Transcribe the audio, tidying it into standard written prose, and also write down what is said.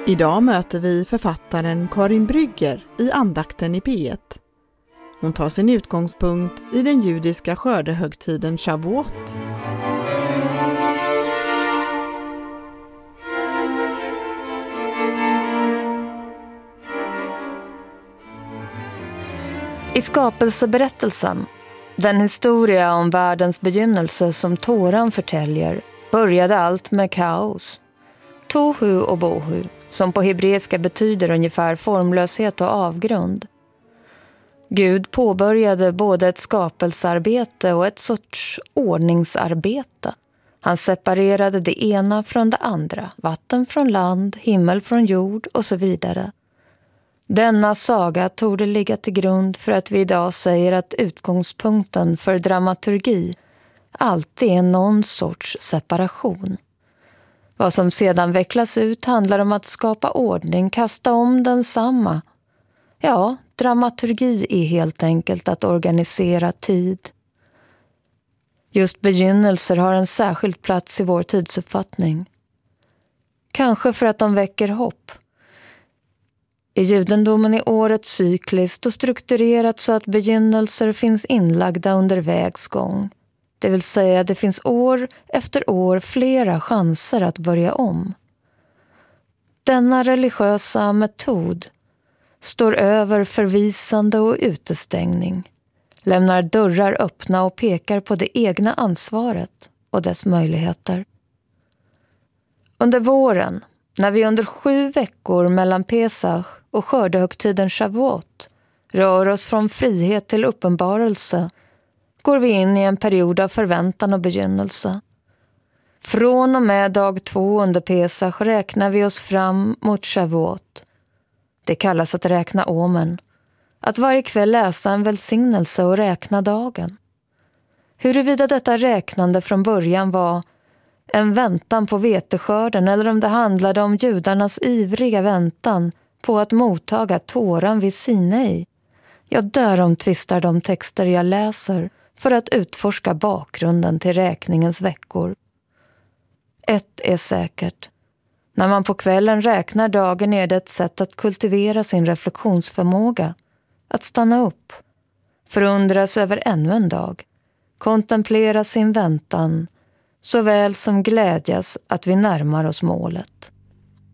Idag möter vi författaren Karin Brygger i andakten i P1. Hon tar sin utgångspunkt i den judiska skördehögtiden Shavuot. I skapelseberättelsen, den historia om världens begynnelse som Toran förtäljer, började allt med kaos. Tohu och bohu, som på hebreiska betyder ungefär formlöshet och avgrund. Gud påbörjade både ett skapelsearbete och ett sorts ordningsarbete. Han separerade det ena från det andra, vatten från land, himmel från jord och så vidare. Denna saga torde ligga till grund för att vi idag säger att utgångspunkten för dramaturgi alltid är någon sorts separation. Vad som sedan vecklas ut handlar om att skapa ordning, kasta om densamma. Ja, dramaturgi är helt enkelt att organisera tid. Just begynnelser har en särskild plats i vår tidsuppfattning. Kanske för att de väcker hopp. I judendomen är året cykliskt och strukturerat så att begynnelser finns inlagda under vägs gång. Det vill säga det finns år efter år flera chanser att börja om. Denna religiösa metod står över förvisande och utestängning, lämnar dörrar öppna och pekar på det egna ansvaret och dess möjligheter. Under våren, när vi under 7 veckor mellan Pesach och skördehögtiden Shavuot rör oss från frihet till uppenbarelse, går vi in i en period av förväntan och begynnelse. Från och med dag 2 under Pesach räknar vi oss fram mot Shavuot. Det kallas att räkna omen. Att varje kväll läsa en välsignelse och räkna dagen. Huruvida detta räknande från början var en väntan på veteskörden eller om det handlade om judarnas ivriga väntan på att mottaga Toran vid Sinai. Ja, därom tvistar de texter jag läser för att utforska bakgrunden till räkningens veckor. Ett är säkert. När man på kvällen räknar dagen är det ett sätt att kultivera sin reflektionsförmåga. Att stanna upp. Förundras över ännu en dag. Kontemplera sin väntan. Såväl som glädjas att vi närmar oss målet.